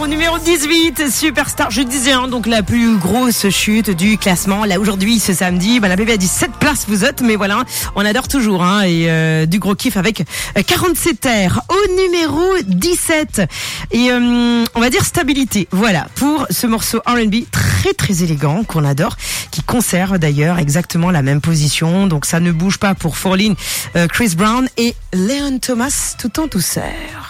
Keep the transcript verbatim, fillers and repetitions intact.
numéro dix-huit, Superstar. Je disais, hein, donc la plus grosse chute du classement. Là, aujourd'hui, ce samedi, bah, la bébé a dit sept places, vous êtes, mais voilà, on adore toujours, hein, et euh, du gros kiff avec quarante-sept airs. Au numéro dix-sept, et euh, on va dire stabilité. Voilà, pour ce morceau R and B très très élégant qu'on adore, qui conserve d'ailleurs exactement la même position. Donc ça ne bouge pas pour Fall In, euh, Chris Brown et Leon Thomas, tout en douceur.